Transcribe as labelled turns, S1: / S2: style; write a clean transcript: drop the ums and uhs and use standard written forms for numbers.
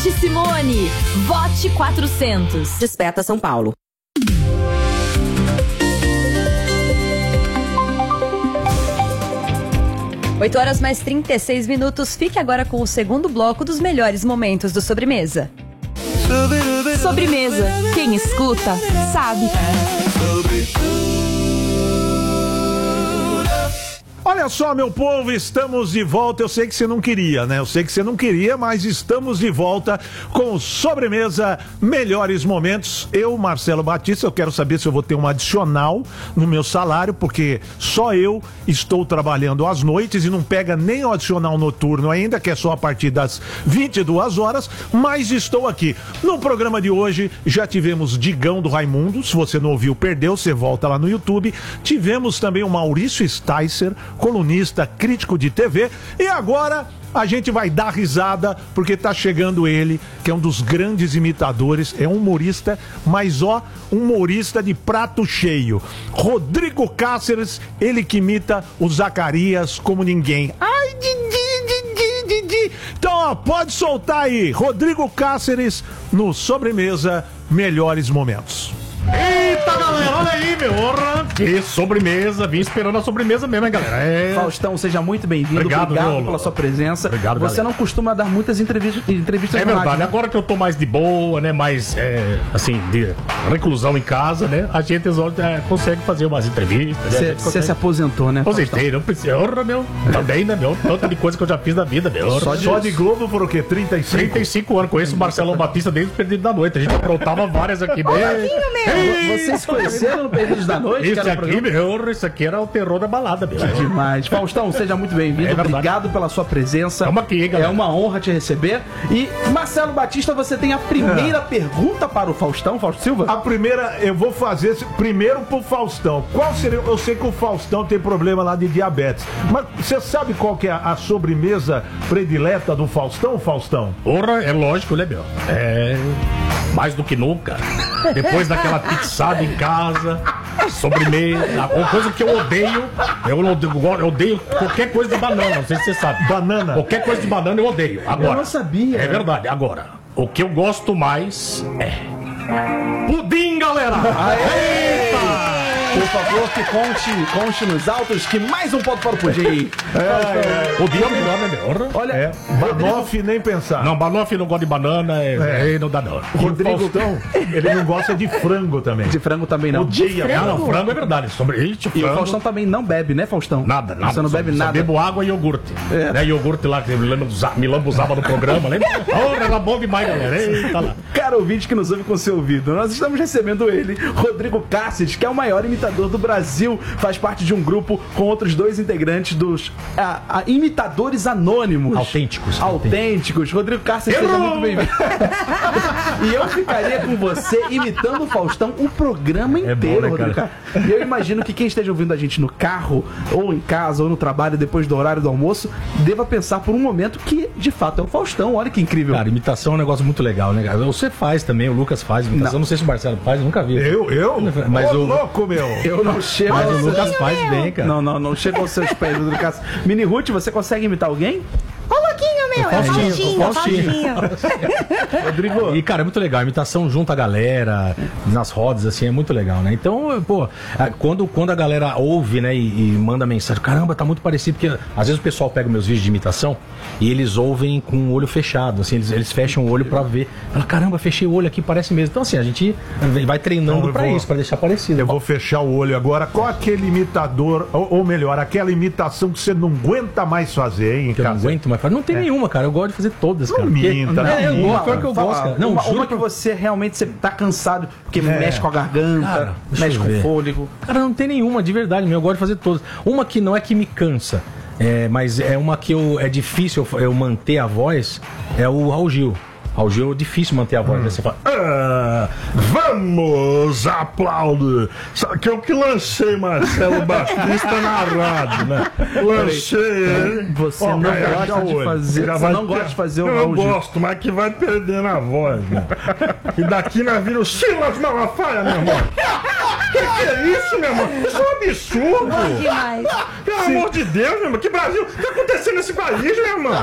S1: Vote Simone. Vote 400.
S2: Desperta São Paulo.
S3: 8h mais 36. Fique agora com o segundo bloco dos melhores momentos do Sobremesa.
S1: Sobremesa. Quem escuta, sabe.
S4: Olha só, meu povo, estamos de volta. Eu sei que você não queria, né? Eu sei que você não queria, mas estamos de volta com Sobremesa Melhores Momentos. Eu, Marcelo Batista, eu quero saber se eu vou ter um adicional no meu salário, porque só eu estou trabalhando às noites e não pega nem o adicional noturno ainda, que é só a partir das 22 horas, mas estou aqui. No programa de hoje, já tivemos Digão do Raimundo. Se você não ouviu, perdeu, você volta lá no YouTube. Tivemos também o Maurício Sticer, colunista, crítico de TV, e agora a gente vai dar risada porque tá chegando ele, que é um dos grandes imitadores, é um humorista, mas humorista de prato cheio. Rodrigo Cáceres, ele que imita o Zacarias como ninguém. Ai, Didi. Então, ó, pode soltar aí, Rodrigo Cáceres no Sobremesa Melhores Momentos.
S5: Eita, galera, olha aí, meu. Que sobremesa. Vim esperando a sobremesa mesmo, hein, galera.
S6: Faustão, seja muito bem-vindo.
S5: Obrigado
S6: pela sua presença.
S5: Obrigado,
S6: Você
S5: galera.
S6: não costuma dar muitas entrevistas
S5: É
S6: no
S5: verdade,
S6: rádio, né?
S5: agora que eu tô mais de boa, né, mais, assim, de reclusão em casa, né, a gente consegue fazer umas entrevistas.
S6: Você se aposentou, né,
S5: Aposentei, não precisa. Meu, também, né, meu, tanta de coisa que eu já fiz na vida, meu.
S4: Só de Globo foram o quê? 35?
S5: 35 anos, conheço o Marcelão Batista desde o Perdido da Noite, a gente aprontava várias aqui.
S6: Vocês se conheceram no Perdidos da Noite?
S5: Isso aqui, meu, isso aqui era o terror da balada, meu.
S6: Demais. Faustão, seja muito bem-vindo. Obrigado pela sua presença.
S5: Vamos aqui, galera.
S6: É uma honra te receber. E, Marcelo Batista, você tem a primeira pergunta para o Faustão, Fausto Silva?
S4: A primeira, eu vou fazer primeiro pro Faustão. Qual seria? Eu sei que o Faustão tem problema lá de diabetes, mas você sabe qual que é a sobremesa predileta do Faustão, Faustão?
S5: Porra, é lógico, né, meu? É mais do que nunca. Depois daquela pizzada em casa, sobremesa, uma coisa que eu odeio, eu odeio qualquer coisa de banana, não sei se você sabe.
S4: Banana?
S5: Qualquer coisa de banana eu odeio. Agora,
S6: Eu não sabia.
S5: É verdade, agora, o que eu gosto mais é pudim, galera! Eita!
S6: Por favor, que conte nos autos que mais um ponto para o pudim.
S5: Pudim é o melhor, né, meu?
S6: Olha,
S4: Banoffee nem pensar.
S5: Não, banoffee não gosta de banana, não dá não.
S4: Rodrigo, Faustão, ele não gosta de frango também.
S6: de frango também não.
S5: Não, frango é verdade.
S6: E o
S5: Frango,
S6: Faustão também não bebe, né, Faustão?
S5: nada.
S6: Você não bebe
S5: Só
S6: nada.
S5: bebo água e iogurte. Né, iogurte lá que me lambuzava no programa, lembra? Era bom demais, galera. Eita lá.
S6: Cara ouvinte que nos ouve com seu ouvido, nós estamos recebendo ele, Rodrigo Cáceres, que é o maior imitador do Brasil, faz parte de um grupo com outros dois integrantes dos Imitadores Anônimos. Autênticos. Rodrigo Cáceres, seja muito bem-vindo. E eu ficaria com você imitando o Faustão o programa inteiro,
S5: né,
S6: Rodrigo
S5: cara?
S6: Cáceres. E eu imagino que quem esteja ouvindo a gente no carro, ou em casa, ou no trabalho, depois do horário do almoço, deva pensar por um momento que, de fato, é o Faustão. Olha que incrível.
S7: Cara, imitação é um negócio muito legal, né, cara? Você faz também, o Lucas faz imitação. Não sei se o Marcelo faz, eu nunca vi.
S4: Eu?
S7: Mas
S4: Ô,
S7: o
S4: louco, meu!
S6: Eu não chego.
S7: Mas o Lucas faz bem, cara.
S6: Não chega aos seus pés, Rodrigo Cáceres. Mini Ruth, você consegue imitar alguém?
S8: Ô, louquinho, meu!
S7: O Faustinho.
S6: Rodrigo.
S7: E, cara, é muito legal. A imitação junta a galera nas rodas, assim, é muito legal, né? Então, pô, quando a galera ouve, né, e manda mensagem, caramba, tá muito parecido, porque às vezes o pessoal pega meus vídeos de imitação e eles ouvem com o olho fechado, assim, eles fecham o olho pra ver. Fala, caramba, fechei o olho aqui, parece mesmo. Então, assim, a gente vai treinando pra isso, pra deixar parecido.
S4: Eu vou fechar o olho agora. Qual aquele imitador, ou melhor, aquela imitação que você não aguenta mais fazer, hein?
S7: Que eu não aguento mais fazer. Não tem nenhuma, cara. Eu gosto de fazer todas, cara.
S4: Minta,
S7: Pior que eu gosto, cara. Não,
S6: uma que você realmente tá cansado, porque mexe com a garganta,
S7: Cara,
S6: mexe com o fôlego.
S7: Cara, não tem nenhuma, de verdade, meu. Eu gosto de fazer todas. Uma que não é que me cansa, mas é uma que é difícil eu manter a voz, é o Raul Gil. Raul Gil é difícil manter a voz, né? Você fala,
S5: Vamos aplaudir. Sabe que eu que lancei Marcelo Batista na rádio, né? Lancei ele.
S6: Você não gosta de fazer. Você não gosta de fazer o Raul Gil.
S5: Eu gosto, mas que vai perdendo a voz, né? E daqui nós vira o Silas Malafaia, meu irmão. Que é isso, meu irmão? Isso é um absurdo.
S8: Demais.
S5: Pelo amor de Deus, meu irmão. Que Brasil? O que tá acontecendo nesse país, meu irmão?